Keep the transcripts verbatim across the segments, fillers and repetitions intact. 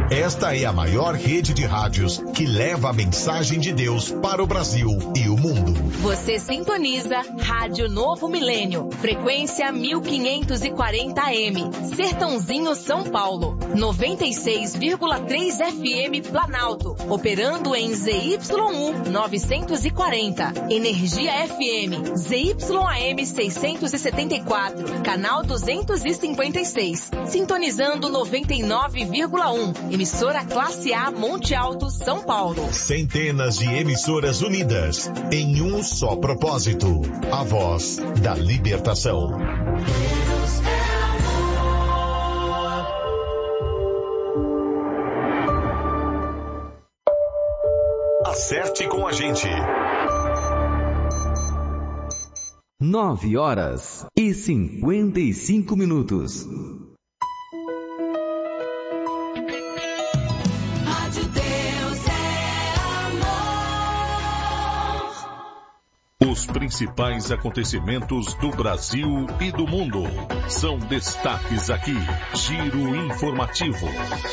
Esta é a maior rede de rádios que leva a mensagem de Deus para o Brasil e o mundo. Você sintoniza Rádio Novo Milênio, frequência mil quinhentos e quarenta A M, Sertãozinho, São Paulo, noventa e seis vírgula três F M Planalto, operando em Z Y um novecentos e quarenta, Energia F M, Z Y A M seiscentos e setenta e quatro, canal duzentos e cinquenta e seis, sintonizando noventa e nove vírgula um, emissora Classe A Monte Alto, São Paulo. Centenas de emissoras unidas em um só propósito, a voz da libertação. Deus é amor. Acerte com a gente. Nove horas e cinquenta e cinco minutos. Os principais acontecimentos do Brasil e do mundo são destaques aqui. Giro informativo.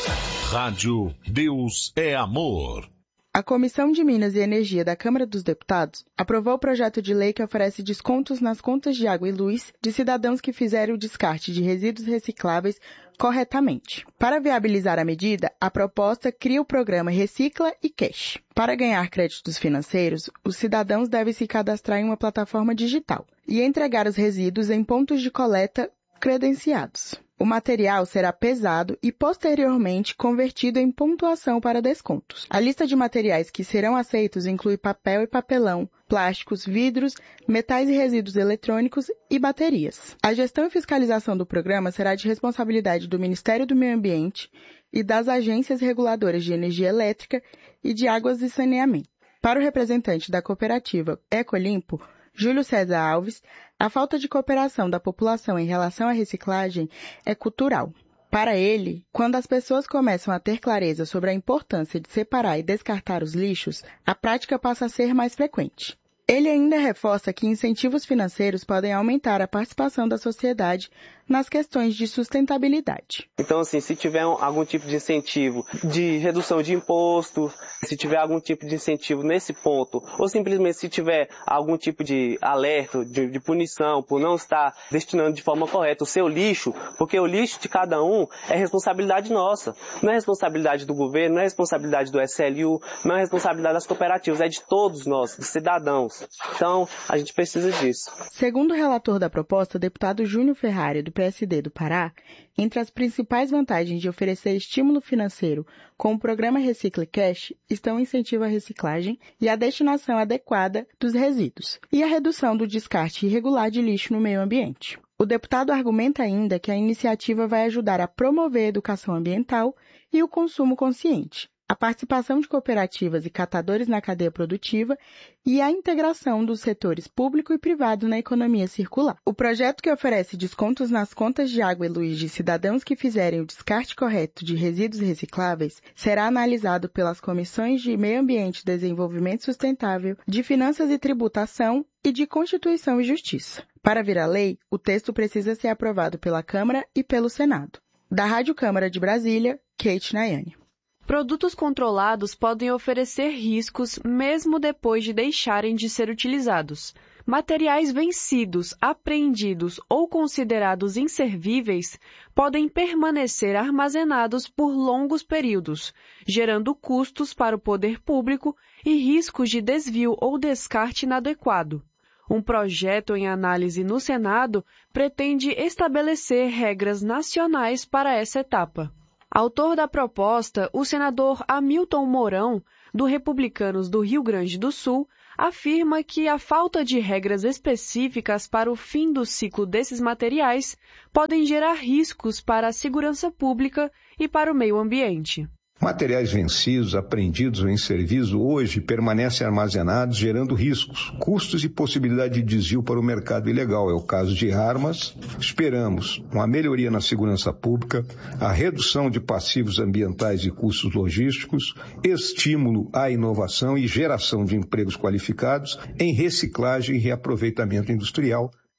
Rádio Deus é Amor. A Comissão de Minas e Energia da Câmara dos Deputados aprovou o projeto de lei que oferece descontos nas contas de água e luz de cidadãos que fizerem o descarte de resíduos recicláveis corretamente. Para viabilizar a medida, a proposta cria o programa Recicla e Cash. Para ganhar créditos financeiros, os cidadãos devem se cadastrar em uma plataforma digital e entregar os resíduos em pontos de coleta credenciados. O material será pesado e posteriormente convertido em pontuação para descontos. A lista de materiais que serão aceitos inclui papel e papelão, plásticos, vidros, metais e resíduos eletrônicos e baterias. A gestão e fiscalização do programa será de responsabilidade do Ministério do Meio Ambiente e das agências reguladoras de energia elétrica e de águas e saneamento. Para o representante da cooperativa Ecolimpo, Júlio César Alves, a falta de cooperação da população em relação à reciclagem é cultural. Para ele, quando as pessoas começam a ter clareza sobre a importância de separar e descartar os lixos, a prática passa a ser mais frequente. Ele ainda reforça que incentivos financeiros podem aumentar a participação da sociedade nas questões de sustentabilidade. Então, assim, se tiver algum tipo de incentivo de redução de imposto, se tiver algum tipo de incentivo nesse ponto, ou simplesmente se tiver algum tipo de alerta, de, de punição por não estar destinando de forma correta o seu lixo, porque o lixo de cada um é responsabilidade nossa. Não é responsabilidade do governo, não é responsabilidade do S L U, não é responsabilidade das cooperativas, é de todos nós, dos cidadãos. Então, a gente precisa disso. Segundo o relator da proposta, o deputado Júnior Ferrari, do P S D do Pará, entre as principais vantagens de oferecer estímulo financeiro com o programa Recicla Cash estão o incentivo à reciclagem e a destinação adequada dos resíduos, e a redução do descarte irregular de lixo no meio ambiente. O deputado argumenta ainda que a iniciativa vai ajudar a promover a educação ambiental e o consumo consciente, a participação de cooperativas e catadores na cadeia produtiva e a integração dos setores público e privado na economia circular. O projeto, que oferece descontos nas contas de água e luz de cidadãos que fizerem o descarte correto de resíduos recicláveis, será analisado pelas comissões de Meio Ambiente e Desenvolvimento Sustentável, de Finanças e Tributação e de Constituição e Justiça. Para virar lei, o texto precisa ser aprovado pela Câmara e pelo Senado. Da Rádio Câmara de Brasília, Kate Nayane. Produtos controlados podem oferecer riscos mesmo depois de deixarem de ser utilizados. Materiais vencidos, apreendidos ou considerados inservíveis podem permanecer armazenados por longos períodos, gerando custos para o poder público e riscos de desvio ou descarte inadequado. Um projeto em análise no Senado pretende estabelecer regras nacionais para essa etapa. Autor da proposta, o senador Hamilton Mourão, do Republicanos do Rio Grande do Sul, afirma que a falta de regras específicas para o fim do ciclo desses materiais podem gerar riscos para a segurança pública e para o meio ambiente. Materiais vencidos, apreendidos ou inservidos hoje permanecem armazenados, gerando riscos, custos e possibilidade de desvio para o mercado ilegal. É o caso de armas. Esperamos uma melhoria na segurança pública, a redução de passivos ambientais e custos logísticos, estímulo à inovação e geração de empregos qualificados em reciclagem e reaproveitamento industrial,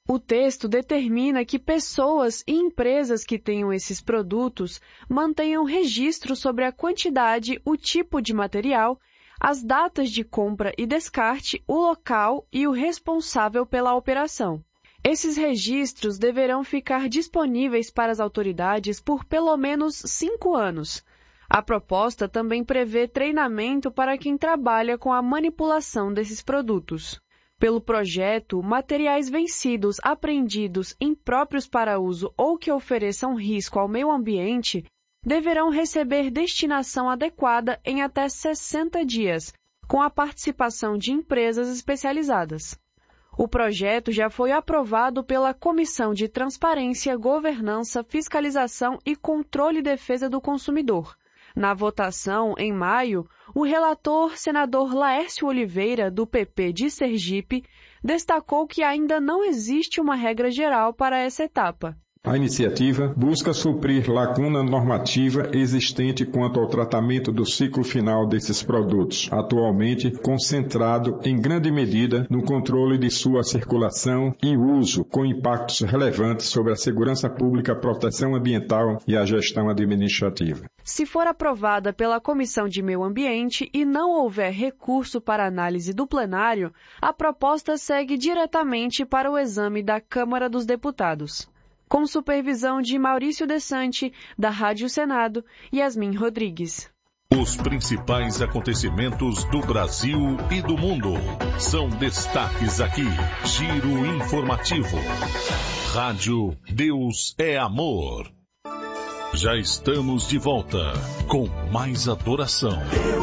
O texto determina que pessoas e empresas que tenham esses produtos mantenham registro sobre a quantidade, o tipo de material, as datas de compra e descarte, o local e o responsável pela operação. Esses registros deverão ficar disponíveis para as autoridades por pelo menos cinco anos. A proposta também prevê treinamento para quem trabalha com a manipulação desses produtos. Pelo projeto, materiais vencidos, apreendidos, impróprios para uso ou que ofereçam risco ao meio ambiente deverão receber destinação adequada em até sessenta dias, com a participação de empresas especializadas. O projeto já foi aprovado pela Comissão de Transparência, Governança, Fiscalização e Controle e Defesa do Consumidor. Na votação, em maio, o relator, senador Laércio Oliveira, do P P de Sergipe, destacou que ainda não existe uma regra geral para essa etapa. A iniciativa busca suprir lacuna normativa existente quanto ao tratamento do ciclo final desses produtos, atualmente concentrado em grande medida no controle de sua circulação e uso, com impactos relevantes sobre a segurança pública, a proteção ambiental e a gestão administrativa. Se for aprovada pela Comissão de Meio Ambiente e não houver recurso para análise do plenário, a proposta segue diretamente para o exame da Câmara dos Deputados. Com supervisão de Maurício Desante, da Rádio Senado, Yasmin Rodrigues. Os principais acontecimentos do Brasil e do mundo são destaques aqui. Giro informativo. Rádio Deus é Amor. Já estamos de volta com mais adoração.